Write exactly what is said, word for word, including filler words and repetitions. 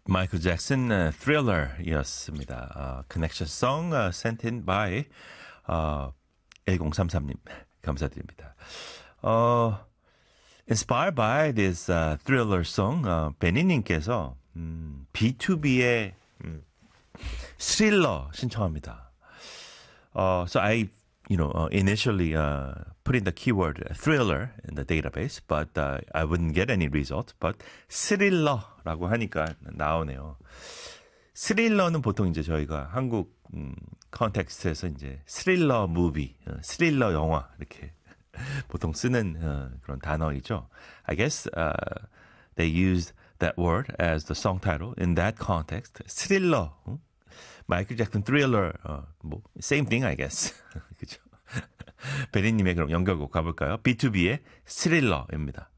마이클 잭슨 uh, Thriller이었습니다. Uh, connection song uh, sent in by uh, 일공삼삼님 감사드립니다. Uh, inspired by this uh, Thriller song, uh, 베니님께서 음, 비투비의 음, 스릴러 신청합니다. Uh, so I, you know, uh, initially uh, put in the keyword thriller in the database, but uh, I wouldn't get any result. But 스릴러라고 하니까 나오네요. 스릴러는 보통 이제 저희가 한국 음, 컨텍스트에서 이제 스릴러 무비, 어, 스릴러 영화 이렇게 보통 쓰는 어, 그런 단어이죠. I guess uh, they used that word as the song title in that context. 스릴러. 응? 마이클 잭슨 Thriller. 어, 뭐 same thing, I guess. 그죠? 베리님의 그럼 연결곡 가볼까요? 비투비의 스릴러입니다.